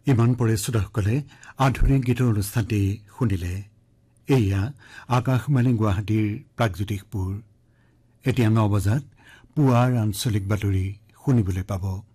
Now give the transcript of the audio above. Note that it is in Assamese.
ইমান পৰে শ্ৰোতাসকলে আধুনিক গীতৰ অনুষ্ঠানটি শুনিলে। এয়া আকাশবাণী গুৱাহাটীৰ প্ৰাগজ্যোতিষপুৰ। এতিয়া 9 বজাত পুৱাৰ আঞ্চলিক বাতৰি শুনিবলৈ পাব।